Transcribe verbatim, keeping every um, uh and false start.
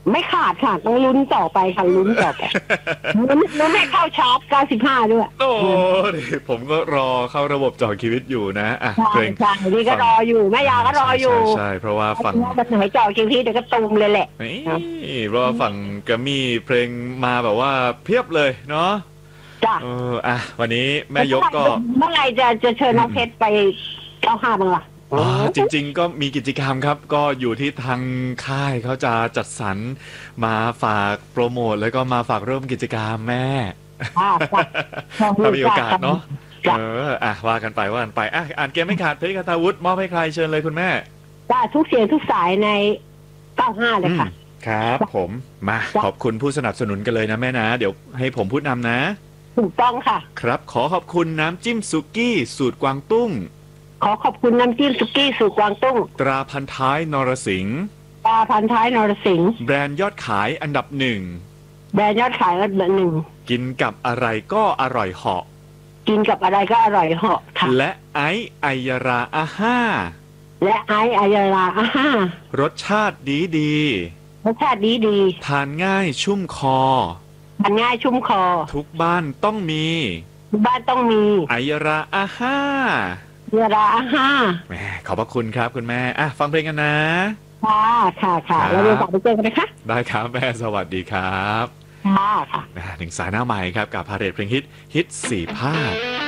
ไม่ขาดค่ะต้องลุ้นต่อไปค่ะลุ้นต่อไปลุ้นลุ้นให้เข้าชาร์ปเก้าสิบห้าด้วยโอ้ผมก็รอเข้าระบบจ่อชีวิตอยู่นะอ่ะใช่เพลงใช่นี่ก็รออยู่แม่ยาก็รออยู่ใช่ใช่เพราะว่าฝั่งแบบไหนจ่อคิวพีเดี๋ยวก็ตูมเลยแหละนี่เพราะว่าฝั่งแกรมมี่เพลงมาแบบว่าเพียบเลยเนาะจ้ะเอออ่ะวันนี้แม่ยกก็เมื่อไหร่จะจะเชิญน้องเพชรไปเก้าห้าบ้างล่ะอ๋อจริงๆก็มีกิจกรรมครับก็อยู่ที่ทางค่ายเขาจะจัดสรรมาฝากโปรโมทแล้วก็มาฝากเริ่มกิจกรรมแม่ถ้ามีโอกาสเนาะเอออ่ะว่ากันไปว่ากันไปอ่ะอ่านเกมไม่ขาดเพชรคาทาวุฒิมอบให้ใครเชิญเลยคุณแม่จ้าทุกเสียงทุกสายในเก้าห้าเลยค่ะครับผมมาขอบคุณผู้สนับสนุนกันเลยนะแม่นะเดี๋ยวให้ผมพูดนำนะถูกต้องค่ะครับขอขอบคุณน้ำจิ้มสุกี้สูตรกวางตุ้งขอขอบคุณน้ำจิ้มสุกี้สูตรกวางตุ้งตราพันท้ายนรสิงห์ตราพันท้ายนรสิงห์แบรนด์ยอดขายอันดับหนึ่งแบรนด์ยอดขายอันดับหนึ่งกินกับอะไรก็อร่อยเหาะกินกับอะไรก็อร่อยเหาะค่ะและไอซ์ไอยาราอาห้าและไอซ์ไอยาราอาห้ารสชาติดีดีรสชาติดีดีทานง่ายชุ่มคอทานง่ายชุ่มคอทุกบ้านต้องมีทุกบ้านต้องมีไอยาราอาห้าไอยาราอาห้าแม่ขอบพระคุณครับคุณแม่อ่ะฟังเพลงกันนะค่ะค่ะค่ะแล้วเดี๋ยวกลับไปเจอกันนะคะได้ครับแม่สวัสดีครับค่ะค่ะถึงสายหน้าใหม่ครับกับพาเรทเพลงฮิตฮิตสี่ภาค